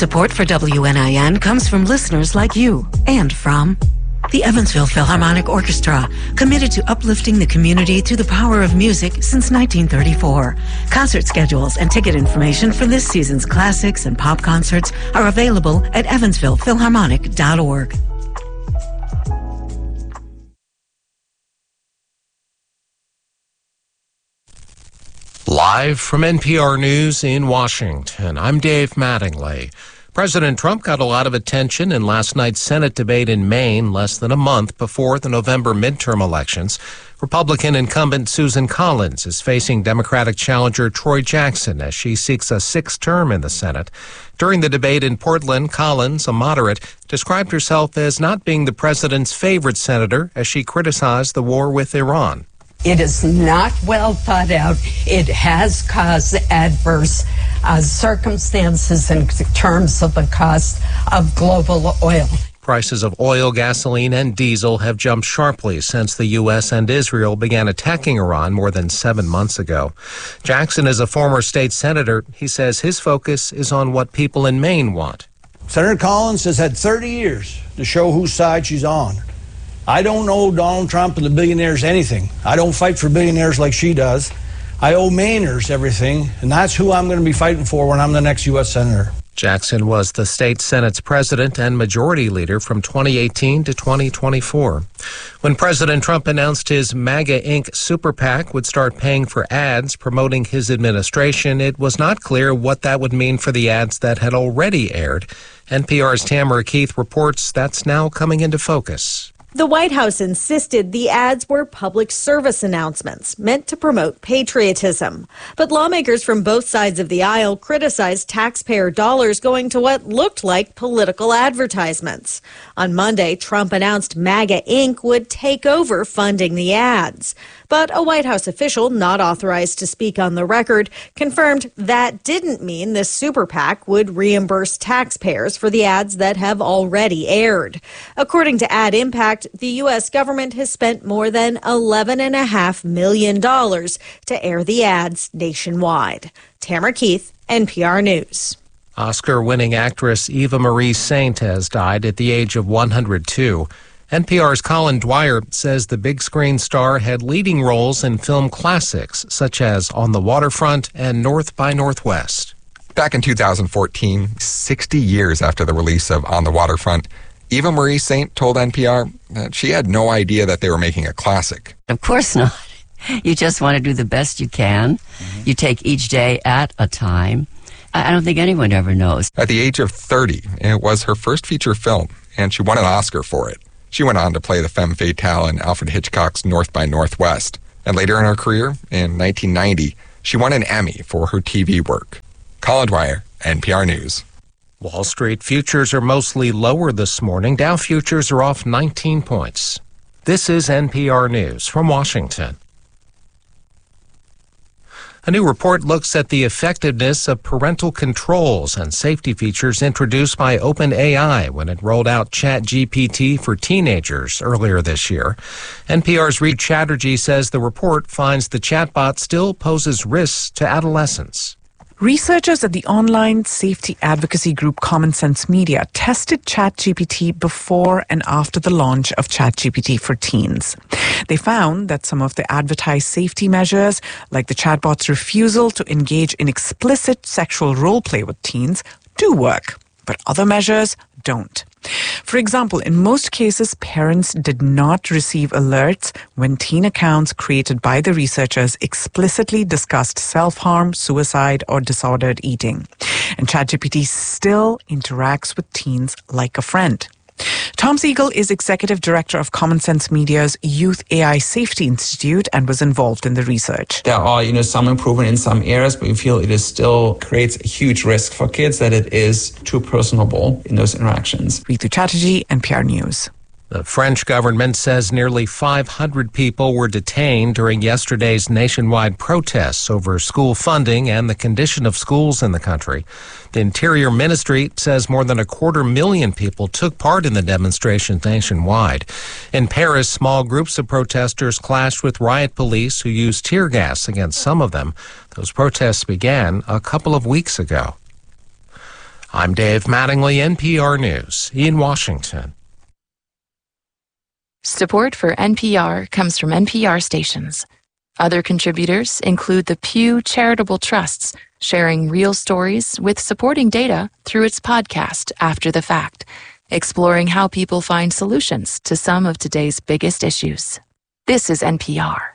Support for WNIN comes from listeners like you and from the Evansville Philharmonic Orchestra, committed to uplifting the community through the power of music since 1934. Concert schedules and ticket information for this season's classics and pop concerts are available at evansvillephilharmonic.org. Live from NPR News in Washington, I'm Dave Mattingly. President Trump got a lot of attention in last night's Senate debate in Maine, less than a month before the November midterm elections. Republican incumbent Susan Collins is facing Democratic challenger Troy Jackson as she seeks a sixth term in the Senate. During the debate in Portland, Collins, a moderate, described herself as not being the president's favorite senator as she criticized the war with Iran. It is not well thought out. It has caused adverse circumstances in terms of the cost of global oil. Prices of oil, gasoline, and diesel have jumped sharply since the U.S. and Israel began attacking Iran more than 7 months ago. Jackson is a former state senator. He says his focus is on what people in Maine want. Senator Collins has had 30 years to show whose side she's on. I don't owe Donald Trump and the billionaires anything. I don't fight for billionaires like she does. I owe Mainers everything, and that's who I'm going to be fighting for when I'm the next U.S. Senator. Jackson was the state Senate's president and majority leader from 2018 to 2024. When President Trump announced his MAGA Inc. super PAC would start paying for ads promoting his administration, it was not clear what that would mean for the ads that had already aired. NPR's Tamara Keith reports that's now coming into focus. The White House insisted the ads were public service announcements meant to promote patriotism. But lawmakers from both sides of the aisle criticized taxpayer dollars going to what looked like political advertisements. On Monday, Trump announced MAGA Inc. would take over funding the ads. But a White House official not authorized to speak on the record confirmed that didn't mean the super PAC would reimburse taxpayers for the ads that have already aired. According to Ad Impact, the U.S. government has spent more than $11.5 million to air the ads nationwide. Tamara Keith, NPR News. Oscar-winning actress Eva Marie Saint has died at the age of 102. NPR's Colin Dwyer says the big screen star had leading roles in film classics such as On the Waterfront and North by Northwest. Back in 2014, 60 years after the release of On the Waterfront, Eva Marie Saint told NPR that she had no idea that they were making a classic. Of course not. You just want to do the best you can. You take each day at a time. I don't think anyone ever knows. At the age of 30, it was her first feature film, and she won an Oscar for it. She went on to play the femme fatale in Alfred Hitchcock's North by Northwest. And later in her career, in 1990, she won an Emmy for her TV work. Colin Dwyer, NPR News. Wall Street futures are mostly lower this morning. Dow futures are off 19 points. This is NPR News from Washington. A new report looks at the effectiveness of parental controls and safety features introduced by OpenAI when it rolled out ChatGPT for teenagers earlier this year. NPR's Reed Chatterjee says the report finds the chatbot still poses risks to adolescents. Researchers at the online safety advocacy group Common Sense Media tested ChatGPT before and after the launch of ChatGPT for teens. They found that some of the advertised safety measures, like the chatbot's refusal to engage in explicit sexual role play with teens, do work, but other measures don't. For example, in most cases, parents did not receive alerts when teen accounts created by the researchers explicitly discussed self-harm, suicide, or disordered eating. And ChatGPT still interacts with teens like a friend. Tom Siegel is executive director of Common Sense Media's Youth AI Safety Institute and was involved in the research. There are, some improvement in some areas, but we feel it is still creates a huge risk for kids that it is too personable in those interactions. Ritu Chatterjee, NPR News. The French government says nearly 500 people were detained during yesterday's nationwide protests over school funding and the condition of schools in the country. The Interior Ministry says more than 250,000 people took part in the demonstrations nationwide. In Paris, small groups of protesters clashed with riot police who used tear gas against some of them. Those protests began a couple of weeks ago. I'm Dave Mattingly, NPR News in Washington. Support for NPR comes from NPR stations. Other contributors include the Pew Charitable Trusts, sharing real stories with supporting data through its podcast, After the Fact, exploring how people find solutions to some of today's biggest issues. This is NPR.